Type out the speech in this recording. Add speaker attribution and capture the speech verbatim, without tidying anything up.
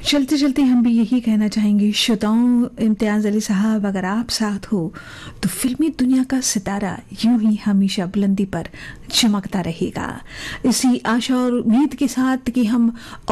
Speaker 1: चलते चलते हम भी यही कहना चाहेंगे श्रोताओं, इम्तियाज़ अली साहब अगर आप साथ हो तो फिल्मी दुनिया का सितारा यूं ही हमेशा बुलंदी पर चमकता रहेगा। इसी आशा और उम्मीद के साथ कि हम